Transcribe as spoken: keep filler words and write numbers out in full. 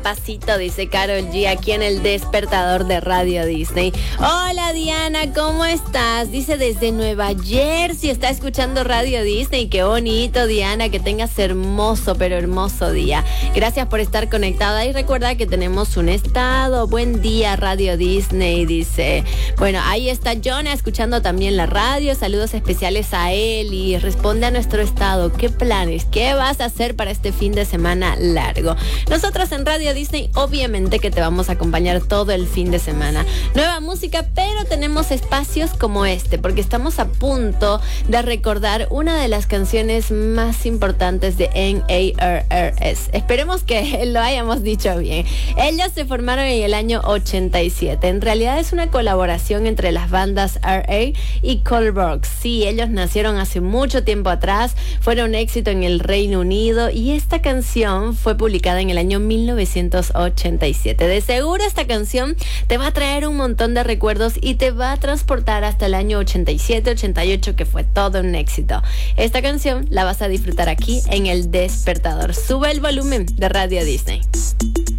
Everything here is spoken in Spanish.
Pasito, dice Karol G, aquí en el despertador de Radio Disney. Hola Diana, ¿cómo estás? Dice desde Nueva Jersey, está escuchando Radio Disney. Qué bonito, Diana, que tengas hermoso, pero hermoso día. Gracias por estar conectada y recuerda que tenemos un estado. Buen día, Radio Disney, dice. Bueno, ahí está Jonah escuchando también la radio. Saludos especiales a él y responde a nuestro estado. ¿Qué planes? ¿Qué vas a hacer para este fin de semana largo? Nosotros en Radio Disney obviamente que te vamos a acompañar todo el fin de semana. Nueva música, pero tenemos espacios como este porque estamos a punto de recordar una de las canciones más importantes de N A R R S. Esperemos que lo hayamos dicho bien. Ellos se formaron en el año ochenta y siete. En realidad es una colaboración entre las bandas R A y Colburn. Sí, ellos nacieron hace mucho tiempo atrás, fueron un éxito en el Reino Unido y esta canción fue publicada en el año mil novecientos ochenta y siete. De seguro esta canción te va a traer un montón de recuerdos y te va a transportar hasta el año ochenta y siete, ochenta y ocho, que fue todo un éxito. Esta canción la vas a disfrutar aquí en El Despertador. Sube el volumen de Radio Disney.